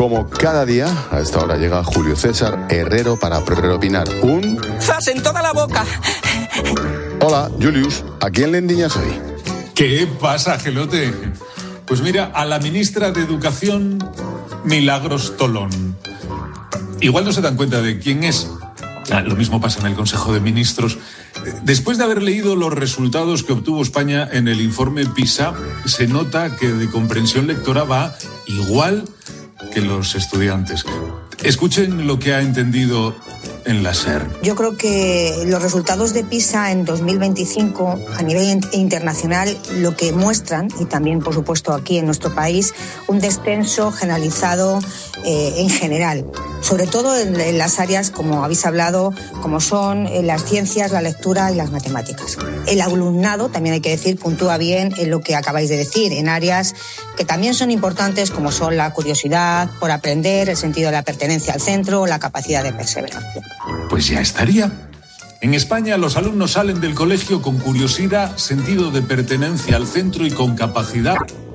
Como cada día, a esta hora llega Julio César Herrero para preopinar un... ¡Zas en toda la boca! Hola, Julius, ¿a quién le endiñas hoy? ¿Qué pasa, Gelote? Pues mira, a la ministra de Educación, Milagros Tolón. Igual no se dan cuenta de quién es. Lo mismo pasa en el Consejo de Ministros. Después de haber leído los resultados que obtuvo España en el informe PISA, se nota que de comprensión lectora va igual que los estudiantes. Escuchen lo que ha entendido en la SER. Yo creo que los resultados de PISA en 2025 a nivel internacional lo que muestran, y también por supuesto aquí en nuestro país, un descenso generalizado en general, sobre todo en las áreas, como habéis hablado, como son las ciencias, la lectura y las matemáticas. El alumnado, también hay que decir, puntúa bien en lo que acabáis de decir, en áreas que también son importantes, como son la curiosidad por aprender, el sentido de la pertenencia al centro o la capacidad de perseverancia. Pues ya estaría. En España los alumnos salen del colegio con curiosidad, sentido de pertenencia al centro y con capacidad